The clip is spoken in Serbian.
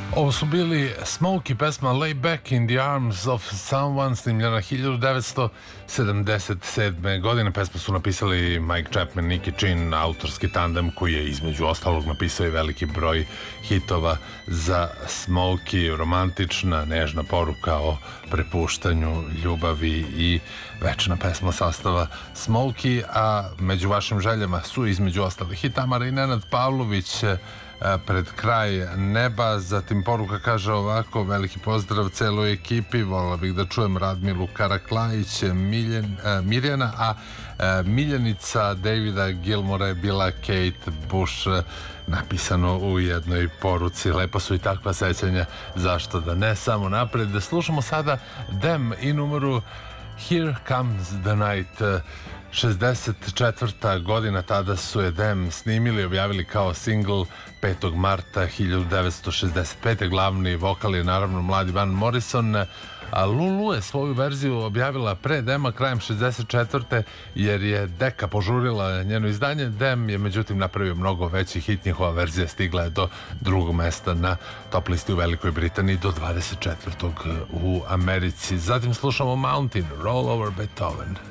Ovo su bili Smokey, pesma Lay Back in the Arms of Someone, snimljena 1977. godine. Pesmu su napisali Mike Chapman, Nicky Chin, autorski tandem koji je između ostalog napisao i veliki broj hitova za Smokey, romantična, nežna poruka o prepuštanju, ljubavi i večna pesma sastava Smokey, a među vašim željama su između ostalih i Tamara i Nenad Pavlović pred kraj neba. Zatim poruka kaže ovako: veliki pozdrav celoj ekipi, volila bih da čujem Radmilu Karaklajić, Mirjana, a miljenica Davida Gilmora je bila Kate Bush, napisano u jednoj poruci. Lepo su i takva sećanja, zašto da ne. Samo napred. Da slušamo sada Them i numeru Here Comes the Night. 64. godina, tada su je Them snimili, objavili kao single 5. marta 1965. Glavni vokal je naravno mladi Van Morrison, a Lulu je svoju verziju objavila pre Dema krajem 64. jer je Deka požurila njeno izdanje. Dem je međutim napravio mnogo veći hit, njihova verzija stigla je do drugog mesta na top listi u Velikoj Britaniji, do 24. u Americi. Zatim slušamo Mountain, Roll Over Beethoven.